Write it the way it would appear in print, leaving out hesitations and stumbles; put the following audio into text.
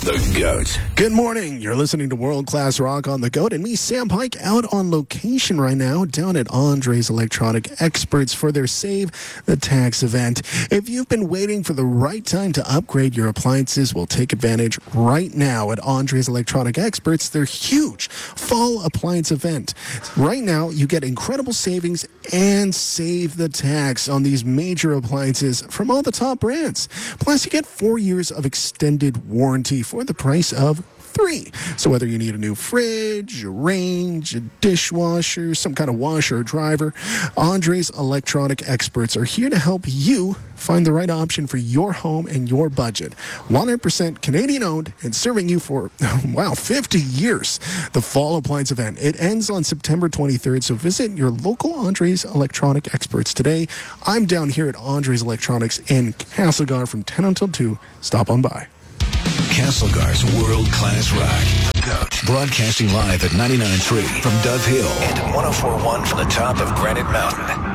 The GOAT. Good morning. You're listening to World Class Rock on The GOAT, and me, Sam Pike, out on location right now down at Andre's Electronic Experts for their Save the Tax event. If you've been waiting for the right time to upgrade your appliances, well, take advantage right now at Andre's Electronic Experts, their huge fall appliance event. Right now, you get incredible savings and save the tax on these major appliances from all the top brands. Plus, you get 4 years of extended warranty for the price of 3. So whether you need a new fridge, a range, a dishwasher, some kind of washer or dryer, Andre's Electronic Experts are here to help you find the right option for your home and your budget. 100% Canadian owned and serving you for, 50 years. The Fall Appliance event. It ends on September 23rd, so visit your local Andre's Electronic Experts today. I'm down here at Andre's Electronics in Castlegar from 10 until 2. Stop on by. Castlegar's world-class rock. The GOAT. Broadcasting live at 99.3 from Dove Hill and 104.1 from the top of Granite Mountain.